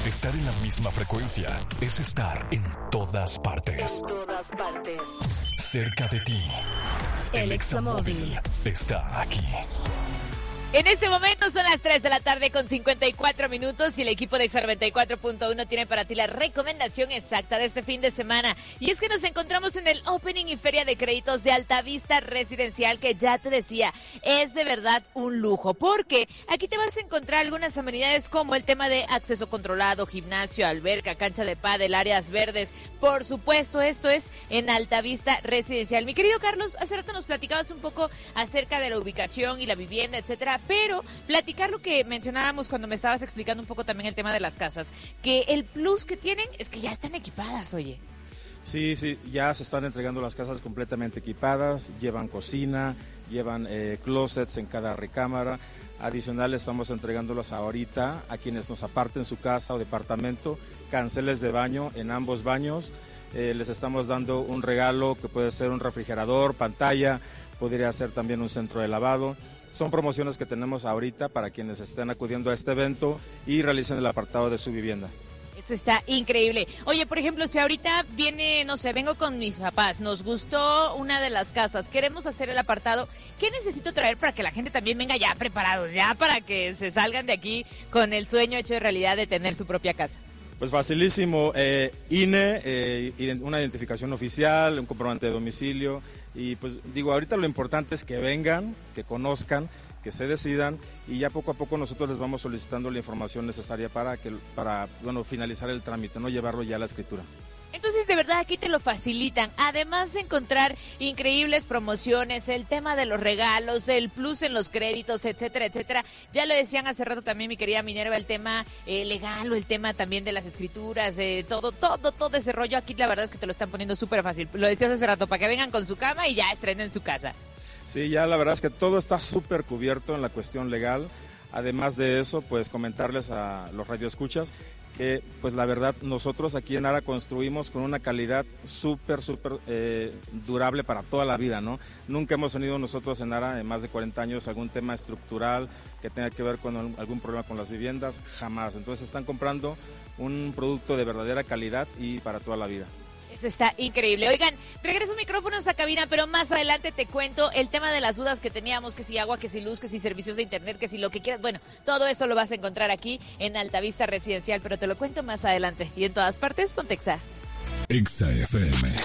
Estar en la misma frecuencia es estar en todas partes. En todas partes. Cerca de ti. El Examóvil está aquí. En este momento son las 3 de la tarde con 54 minutos y el equipo de Exa 94.1 tiene para ti la recomendación exacta de este fin de semana. Y es que nos encontramos en el Opening y Feria de Créditos de Altavista Residencial, que ya te decía, es de verdad un lujo, porque aquí te vas a encontrar algunas amenidades como el tema de acceso controlado, gimnasio, alberca, cancha de pádel, áreas verdes. Por supuesto, esto es en Altavista Residencial. Mi querido Carlos, hace rato nos platicabas un poco acerca de la ubicación y la vivienda, etcétera. Pero platicar lo que mencionábamos cuando me estabas explicando un poco también el tema de las casas, que el plus que tienen es que ya están equipadas, oye. Sí, ya se están entregando las casas completamente equipadas, llevan cocina, llevan closets en cada recámara. Adicional, estamos entregándolas ahorita a quienes nos aparten su casa o departamento, canceles de baño en ambos baños. Les estamos dando un regalo que puede ser un refrigerador, pantalla, podría ser también un centro de lavado. Son promociones que tenemos ahorita para quienes estén acudiendo a este evento y realicen el apartado de su vivienda. Eso está increíble. Oye, por ejemplo, si ahorita viene, no sé, vengo con mis papás, nos gustó una de las casas, queremos hacer el apartado, ¿qué necesito traer para que la gente también venga ya preparados, ya para que se salgan de aquí con el sueño hecho de realidad de tener su propia casa? Pues facilísimo, INE, una identificación oficial, un comprobante de domicilio y pues digo, ahorita lo importante es que vengan, que conozcan, que se decidan y ya poco a poco nosotros les vamos solicitando la información necesaria para finalizar el trámite, no llevarlo ya a la escritura. Entonces, de verdad, aquí te lo facilitan. Además de encontrar increíbles promociones, el tema de los regalos, el plus en los créditos, etcétera, etcétera. Ya lo decían hace rato también, mi querida Minerva, el tema legal o el tema también de las escrituras, todo ese rollo. Aquí la verdad es que te lo están poniendo súper fácil. Lo decías hace rato, para que vengan con su cama y ya estrenen su casa. Sí, ya la verdad es que todo está súper cubierto en la cuestión legal. Además de eso, pues comentarles a los radioescuchas que pues la verdad nosotros aquí en ARA construimos con una calidad súper durable para toda la vida, ¿no? Nunca hemos tenido nosotros en ARA en más de 40 años algún tema estructural que tenga que ver con algún problema con las viviendas, jamás. Entonces están comprando un producto de verdadera calidad y para toda la vida. Eso está increíble. Oigan, regreso micrófonos a cabina, pero más adelante te cuento el tema de las dudas que teníamos, que si agua, que si luz, que si servicios de internet, que si lo que quieras. Bueno, todo eso lo vas a encontrar aquí en Altavista Residencial, pero te lo cuento más adelante. Y en todas partes, ponte Exa. Exa FM.